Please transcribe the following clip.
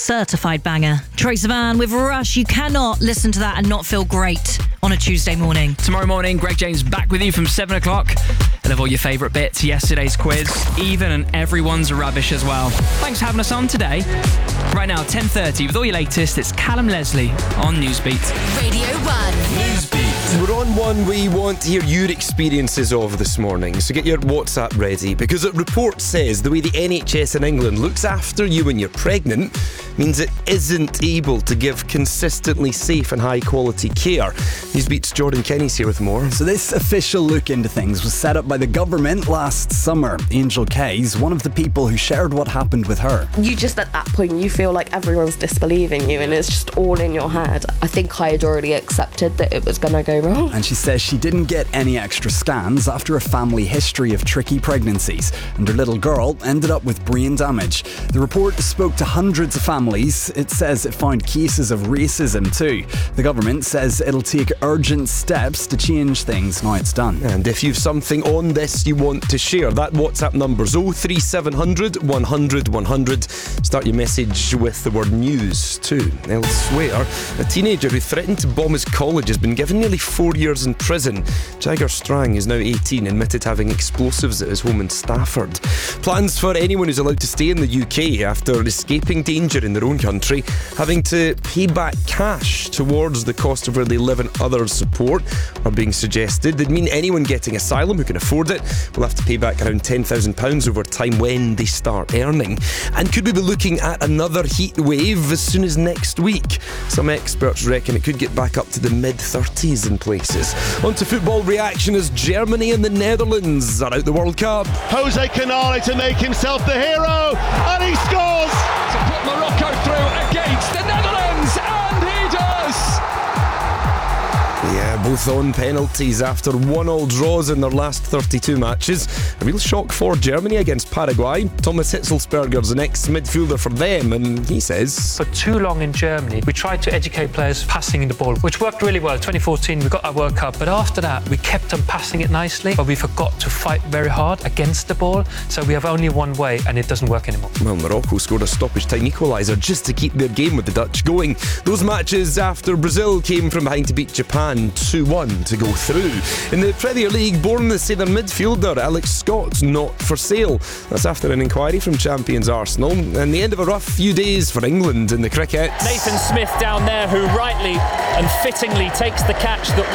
certified banger. Troye Sivan with Rush. You cannot listen to that and not feel great on a Tuesday morning. Tomorrow morning, Greg James back with you from 7 o'clock. He'll have all your favourite bits, yesterday's quiz, even and everyone's rubbish as well. Thanks for having us on today. Right now, 10:30, with all your latest, it's Callum Leslie on Newsbeat. Radio 1. Newsbeat. We're on one we want to hear your experiences of this morning, so get your WhatsApp ready, because a report says the way the NHS in England looks after you when you're pregnant means it isn't able to give consistently safe and high quality care. Newsbeat's Jordan Kenny's here with more. So this official look into things was set up by the government last summer. Angel Kay's one of the people who shared what happened with her. You just at that point you feel like everyone's disbelieving you and it's just all in your head. I think I had already accepted that it was going to go wrong. And she says she didn't get any extra scans after a family history of tricky pregnancies, and her little girl ended up with brain damage. The report spoke to hundreds of families. It says it found cases of racism too. The government says it'll take urgent steps to change things now it's done. And if you've something on this you want to share, that WhatsApp number's 03700 100 100. Start your message with the word news too. Elsewhere, a teenager who threatened to bomb his college has been given nearly 4 years in prison. Jagger Strang is now 18, admitted having explosives at his home in Stafford. Plans for anyone who's allowed to stay in the UK after escaping danger in their own country, having to pay back cash towards the cost of where they live and other support are being suggested. They'd mean anyone getting asylum who can afford it will have to pay back around £10,000 over time when they start earning. And could we be looking at another heat wave as soon as next week? Some experts reckon it could get back up to the mid-30s in places. On to football reaction as Germany and the Netherlands are out the World Cup. Jose Canale to make himself the hero, and he scores! To put Morocco through against the Netherlands, and he does! Yeah, both on penalties after 1-1 draws in their last 32 matches. A real shock for Germany against Paraguay. Thomas Hitzelsberger's an ex-midfielder for them, and he says, For too long in Germany, we tried to educate players passing the ball, which worked really well. 2014, we got our World Cup, but after that, we kept on passing it nicely, but we forgot to fight very hard against the ball, so we have only one way, and it doesn't work anymore. Well, Morocco scored a stoppage time equaliser just to keep their game with the Dutch going. Those matches after Brazil came from behind to beat Japan 2-1 to go through. In the Premier League, Bournemouth say their midfielder Alex Scott's not for sale. That's after an inquiry from champions Arsenal, and the end of a rough few days for England in the cricket. Nathan Smith down there, who rightly and fittingly takes the catch that